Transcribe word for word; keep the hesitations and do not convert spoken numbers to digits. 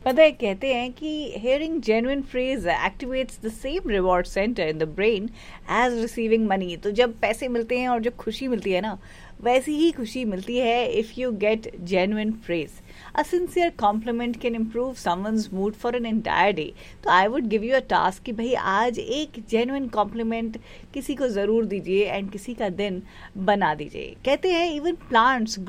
पता है, कहते हैं कि hearing genuine phrase activates the same reward center in the brain as receiving money. तो जब पैसे मिलते हैं और जब खुशी मिलती है ना, वैसी ही खुशी मिलती है if you get genuine praise. A sincere compliment can improve someone's mood for an entire day. तो I would give you a task कि भाई आज एक genuine compliment किसी को ज़रूर दीजिए एंड किसी का दिन बना दीजिए. कहते हैं even plants